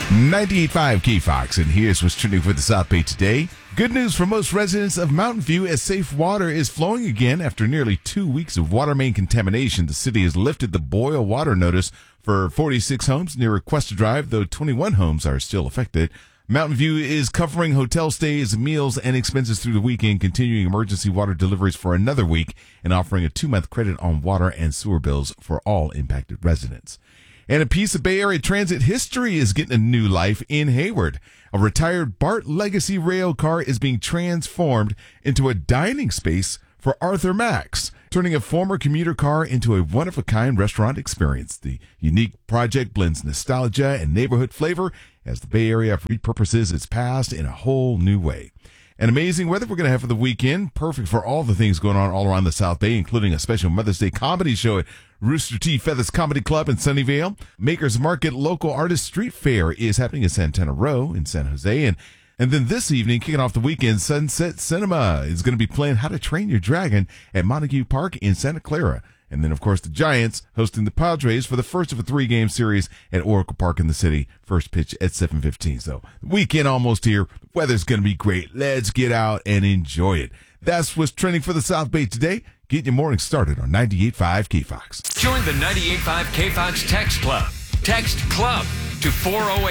98.5 KFOX, and here's what's trending for the South Bay today. Good news for most residents of Mountain View as safe water is flowing again after nearly 2 weeks of water main contamination. The city has lifted the boil water notice for 46 homes near Requesta Drive, though 21 homes are still affected. Mountain View is covering hotel stays, meals, and expenses through the weekend, continuing emergency water deliveries for another week, and offering a 2-month credit on water and sewer bills for all impacted residents. And a piece of Bay Area transit history is getting a new life in Hayward. A retired BART Legacy rail car is being transformed into a dining space for Arthur Max, turning a former commuter car into a one-of-a-kind restaurant experience. The unique project blends nostalgia and neighborhood flavor as the Bay Area repurposes its past in a whole new way. And amazing weather we're going to have for the weekend, perfect for all the things going on all around the South Bay, including a special Mother's Day comedy show at Rooster T. Feathers Comedy Club in Sunnyvale. Makers Market Local Artist Street Fair is happening in Santana Row in San Jose. And then this evening, kicking off the weekend, Sunset Cinema is going to be playing How to Train Your Dragon at Montague Park in Santa Clara. And then, of course, the Giants hosting the Padres for the first of a 3-game series at Oracle Park in the city. First pitch at 7:15. So, the weekend almost here. The weather's going to be great. Let's get out and enjoy it. That's what's trending for the South Bay today. Get your morning started on 98.5 KFOX. Join the 98.5 KFOX Text Club. Text CLUB to 408.